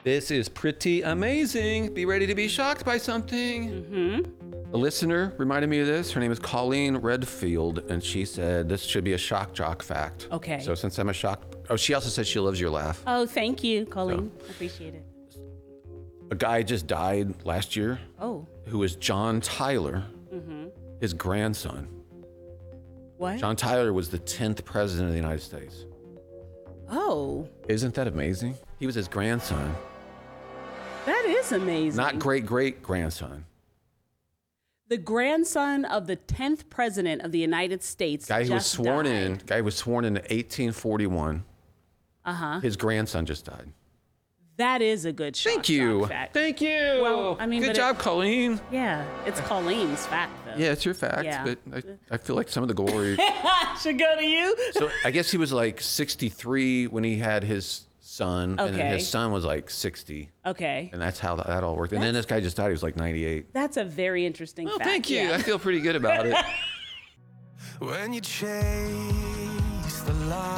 This is pretty amazing. Be ready to be shocked by something. A listener reminded me of this. Her name is Colleen Redfield, and she said this should be a shock jock fact. Okay. So since I'm a shock... Oh, she also said she loves your laugh. Oh, thank you, Colleen. Appreciate it. A guy just died last year. Oh. Who is John Tyler, his grandson. What? John Tyler was the 10th president of the United States. Oh. Isn't that amazing? He was his grandson. That is amazing. Not great-great-grandson. The grandson of the 10th president of the United States. Guy who was just sworn died. in. Guy was sworn in 1841. His grandson just died. That is a good shock. Thank you. shock fact. Thank you. Well, I mean, good but job, Colleen. Yeah, it's Colleen's fact, though. Yeah, it's your fact, Yeah. but I feel like some of the glory. Should go to you. So I guess he was like 63 when he had his son, and then Okay. his son was like 60, Okay. and that's how that all worked. And then this guy just died. He was like 98. That's a very interesting Oh, fact. thank you. Yeah. I feel pretty good about it. When you chase the light.